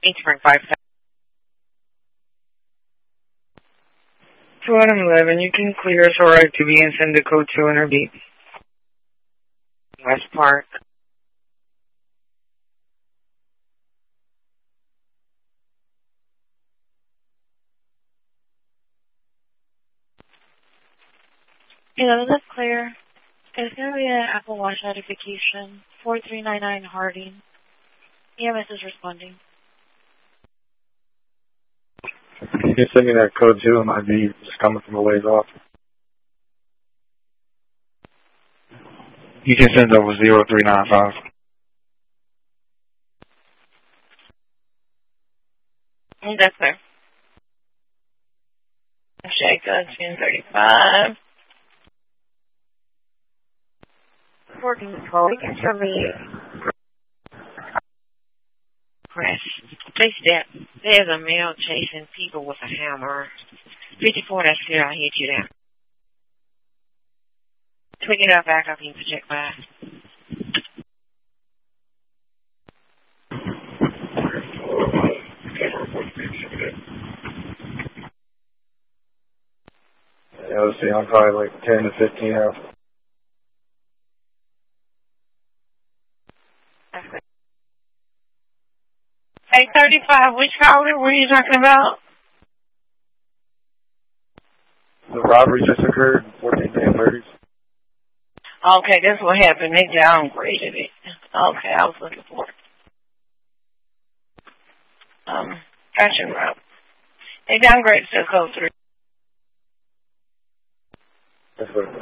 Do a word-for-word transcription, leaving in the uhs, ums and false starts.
Eight Spring five. two eleven, you can clear SOAR activity and send the code to Interbeat. West Park. Yeah, that's clear. There's going to be an Apple Watch notification. four three nine nine Harding. E M S is responding. You can send me that code too. It might be just coming from a ways off. You can send over zero three nine five. That's clear. Shaka, ten thirty-five. Working slowly from the press. They step. There's a male chasing people with a hammer. fifty-four, that's clear. I'll hit you down. Tweak it up back up and project by. Yeah, let's see. I'm probably like ten to fifteen out. eight thirty-five, which caller were you talking about? The robbery just occurred in fourteen day thirties. Okay, that's what happened. They downgraded it. Okay, I was looking for it. Um, gotcha, Rob. They downgraded to code three. That's what